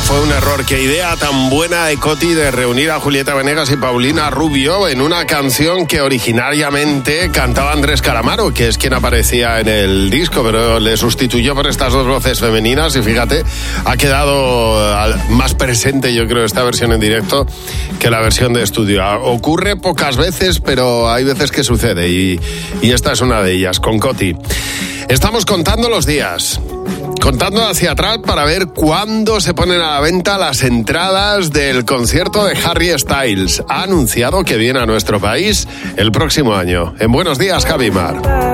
fue un error. Qué idea tan buena de Coti de reunir a Julieta Venegas y Paulina Rubio en una canción que originariamente cantaba Andrés Calamaro, que es quien aparecía en el disco, pero le sustituyó por estas dos voces femeninas y fíjate, ha quedado más presente, yo creo, esta versión en directo que la versión de estudio. Ocurre pocas veces, pero hay veces que sucede y esta es una de ellas, con Coti. Estamos contando los días. Contando hacia atrás para ver cuándo se ponen a la venta las entradas del concierto de Harry Styles. Ha anunciado que viene a nuestro país el próximo año. En Buenos Días, Javi Mar.